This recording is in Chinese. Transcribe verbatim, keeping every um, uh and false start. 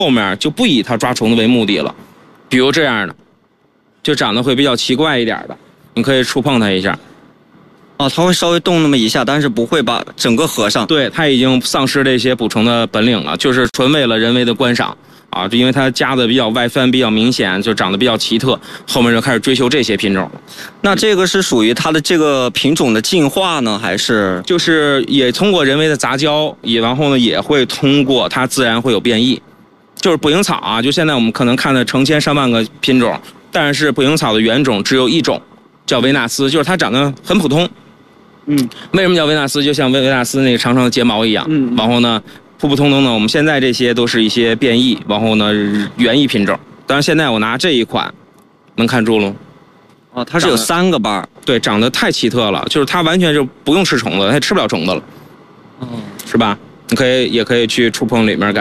后面就不以它抓虫子为目的了，比如这样的，就长得会比较奇怪一点的，你可以触碰它一下。 哦，它会稍微动那么一下，但是不会把整个合上。 对，它已经丧失了一些捕虫的本领了，就是纯为了人为的观赏啊，就因为它夹的比较外翻，比较明显，就长得比较奇特，后面就开始追求这些品种了。 那这个是属于它的这个品种的进化呢，还是就是也通过人为的杂交，也然后呢也会通过它自然会有变异。就是捕蝇草啊，就现在我们可能看的成千上万个品种，但是捕蝇草的原种只有一种，叫维纳斯，就是它长得很普通。 嗯， 为什么叫维纳斯？就像维维纳斯那个长长的睫毛一样。嗯，然后呢，普普通通的。我们现在这些都是一些变异，然后呢原异品种。当然现在我拿这一款，能看出喽。 哦，它是有三个瓣。 对，长得太奇特了，就是它完全就不用吃虫子，它吃不了虫子了。哦，是吧？你可以也可以去触碰里面感。